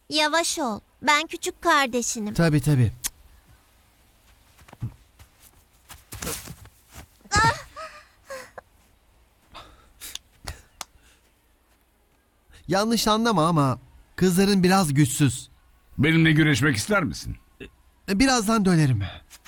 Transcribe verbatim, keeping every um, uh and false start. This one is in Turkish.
Yavaş ol. Ben küçük kardeşinim. Tabii tabii. Yanlış anlama ama kızların biraz güçsüz. Benimle güreşmek ister misin? Birazdan dönerim.